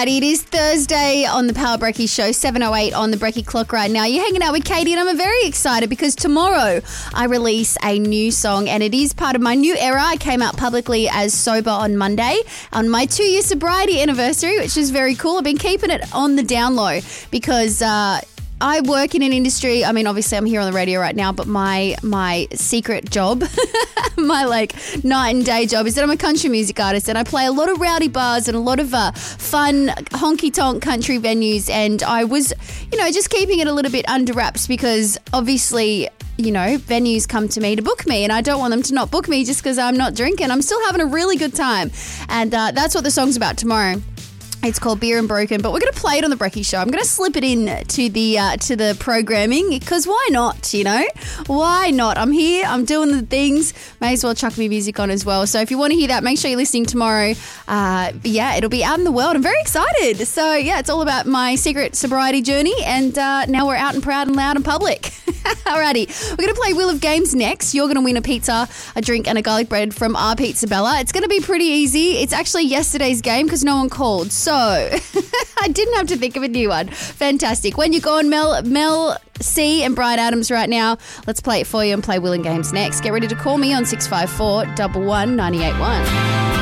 Alrighty, it is Thursday on the Power Brekkie Show, 7:08 on the Brekkie clock right now. You're hanging out with Katie and I'm very excited because tomorrow I release a new song and it is part of my new era. I came out publicly as sober on Monday on my 2-year sobriety anniversary, which is very cool. I've been keeping it on the down low because I work in an industry, I mean, obviously I'm here on the radio right now, but my secret job, my night and day job is that I'm a country music artist and I play a lot of rowdy bars and a lot of fun honky-tonk country venues, and I was, just keeping it a little bit under wraps because obviously, venues come to me to book me and I don't want them to not book me just because I'm not drinking. I'm still having a really good time, and that's what the song's about tomorrow. It's called Beer and Broken, but we're going to play it on the Brekkie Show. I'm going to slip it in to the programming because why not, Why not? I'm here. I'm doing the things. May as well chuck me music on as well. So if you want to hear that, make sure you're listening tomorrow. It'll be out in the world. I'm very excited. So, it's all about my secret sobriety journey, and now we're out and proud and loud and public. Alrighty, we're going to play Wheel of Games next. You're going to win a pizza, a drink and a garlic bread from our Pizza Bella. It's going to be pretty easy. It's actually yesterday's game because no one called. So I didn't have to think of a new one. Fantastic. When you're gone, Mel C and Brian Adams right now. Let's play it for you and play Wheel of Games next. Get ready to call me on 654 11 981.